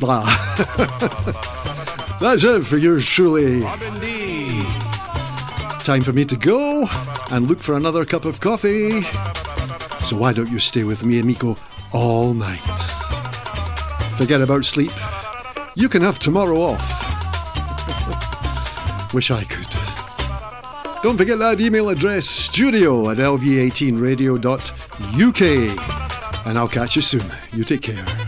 blah. That's it for yours truly. Time for me to go and look for another cup of coffee. So why don't you stay with me and Miko all night? Forget about sleep. You can have tomorrow off. Wish I could. Don't forget that email address, studio@lv18radio.uk. And I'll catch you soon. You take care.